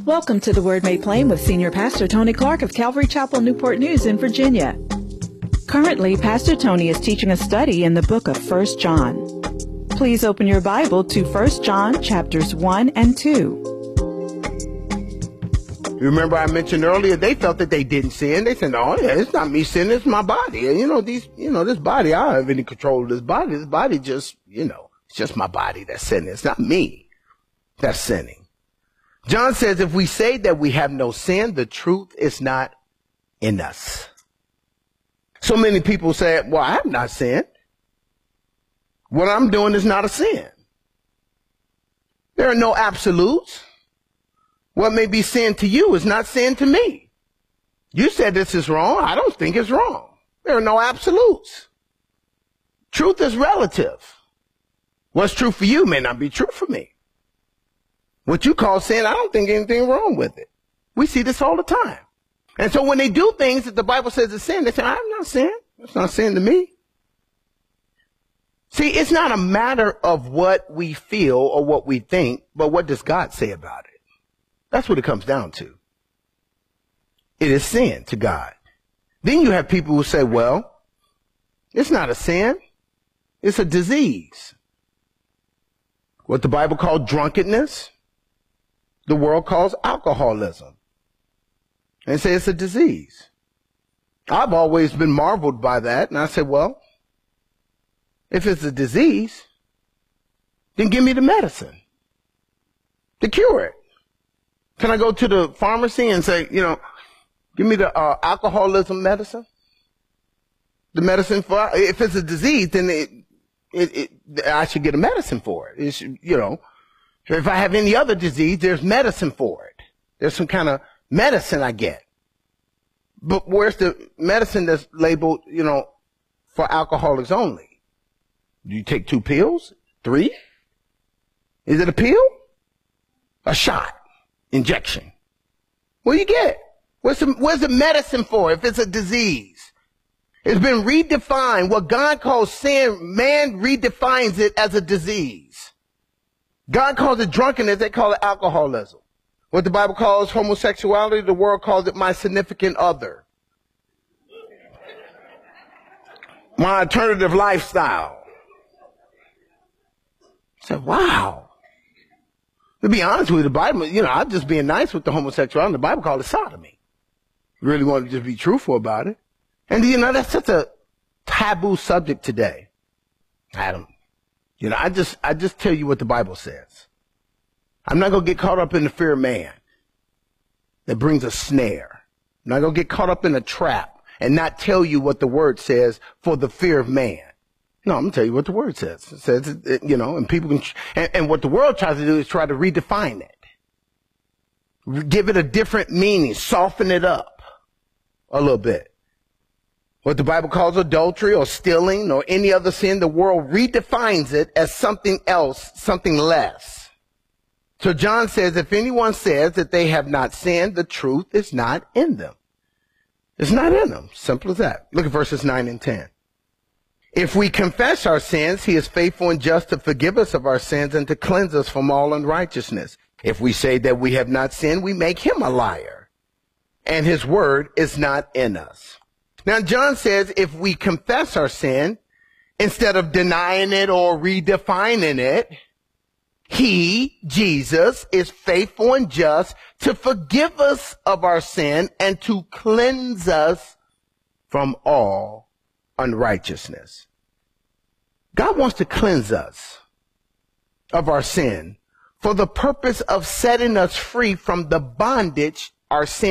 Welcome to the Word Made Plain with Senior Pastor Tony Clark of Calvary Chapel, Newport News in Virginia. Currently, Pastor Tony is teaching a study in the book of 1 John. Please open your Bible to 1 John chapters 1 and 2. Remember I mentioned earlier, they felt that they didn't sin. They said, "Oh, yeah, it's not me sinning, it's my body. This body, I don't have any control of this body. This body just, it's just my body that's sinning. It's not me that's sinning." John says, if we say that we have no sin, the truth is not in us. So many people say, well, I have not sinned. What I'm doing is not a sin. There are no absolutes. What may be sin to you is not sin to me. You said this is wrong. I don't think it's wrong. There are no absolutes. Truth is relative. What's true for you may not be true for me. What you call sin, I don't think anything wrong with it. We see this all the time. And so when they do things that the Bible says is sin, they say, I'm not sin. It's not sin to me. See, it's not a matter of what we feel or what we think, but what does God say about it? That's what it comes down to. It is sin to God. Then you have people who say, well, it's not a sin. It's a disease. What the Bible called drunkenness, the world calls alcoholism. And they say it's a disease. I've always been marveled by that. And I said, well, if it's a disease, then give me the medicine to cure it. Can I go to the pharmacy and say, give me the alcoholism medicine? The medicine for, if it's a disease, then I should get a medicine for it. It should, if I have any other disease, there's medicine for it. There's some kind of medicine I get. But where's the medicine that's labeled, for alcoholics only? Do you take 2 pills? 3? Is it a pill? A shot? Injection? What do you get? Where's the medicine for if it's a disease? It's been redefined. What God calls sin, man redefines it as a disease. God calls it drunkenness, they call it alcoholism. What the Bible calls homosexuality, the world calls it my significant other. My alternative lifestyle. I said, wow. To be honest with you, the Bible, I'm just being nice with the homosexuality. The Bible calls it sodomy. You really want to just be truthful about it. And that's such a taboo subject today. Adam. I just tell you what the Bible says. I'm not going to get caught up in the fear of man that brings a snare. I'm not going to get caught up in a trap and not tell you what the word says for the fear of man. No, I'm going to tell you what the word says. It says, and people can, and what the world tries to do is try to redefine it. Give it a different meaning, soften it up a little bit. What the Bible calls adultery or stealing or any other sin, the world redefines it as something else, something less. So John says, if anyone says that they have not sinned, the truth is not in them. It's not in them. Simple as that. Look at verses 9 and 10. If we confess our sins, he is faithful and just to forgive us of our sins and to cleanse us from all unrighteousness. If we say that we have not sinned, we make him a liar, and his word is not in us. Now, John says if we confess our sin, instead of denying it or redefining it, he, Jesus, is faithful and just to forgive us of our sin and to cleanse us from all unrighteousness. God wants to cleanse us of our sin for the purpose of setting us free from the bondage our sin